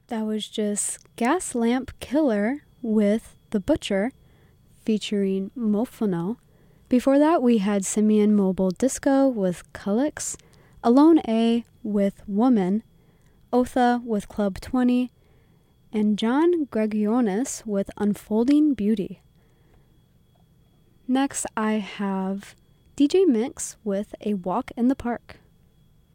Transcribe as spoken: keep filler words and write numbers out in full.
That was just Gas Lamp Killer with The Butcher featuring Mofono. Before that, we had Simeon Mobile Disco with Cullix, Alone A with Woman, Otha with Club twenty, and John Gregorionis with Unfolding Beauty. Next, I have D J Mix with A Walk in the Park.